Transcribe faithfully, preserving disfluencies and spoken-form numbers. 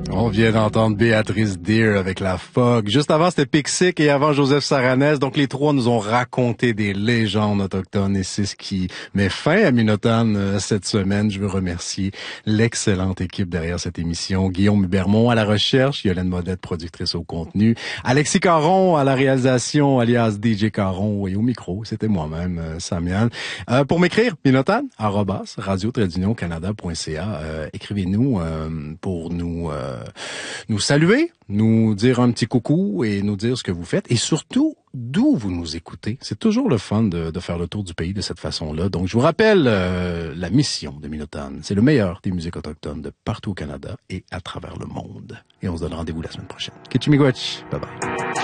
On vient d'entendre Béatrice Deer avec la Fogg. Juste avant, c'était Pixic et avant Joseph Saranès. Donc, les trois nous ont raconté des légendes autochtones et c'est ce qui met fin à Minotone euh, cette semaine. Je veux remercier l'excellente équipe derrière cette émission. Guillaume Hubermont à la recherche, Yolène Modette, productrice au contenu, Alexis Caron à la réalisation, alias D J Caron et au micro. C'était moi-même, euh, Samian. Euh, pour m'écrire, minotone, arrobas, radio-canada point c a. Euh, écrivez-nous euh, pour nous... Euh, nous saluer, nous dire un petit coucou et nous dire ce que vous faites et surtout d'où vous nous écoutez. C'est toujours le fun de, de faire le tour du pays de cette façon-là. Donc, je vous rappelle euh, la mission de Minotone. C'est le meilleur des musiques autochtones de partout au Canada et à travers le monde. Et on se donne rendez-vous la semaine prochaine. Kitchimigwach. Bye bye.